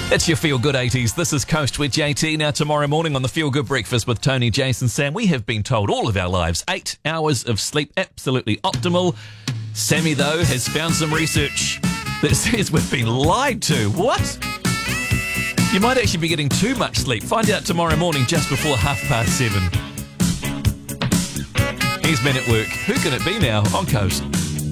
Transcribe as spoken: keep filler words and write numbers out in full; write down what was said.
It's your Feel Good eighties. This is Coast with J T. Now, tomorrow morning on the Feel Good Breakfast with Tony, Jason, Sam, we have been told all of our lives eight hours of sleep, absolutely optimal. Sammy, though, has found some research that says we've been lied to. What? You might actually be getting too much sleep. Find out tomorrow morning just before half past seven. Here's Men at Work. Who can it be now on Coast?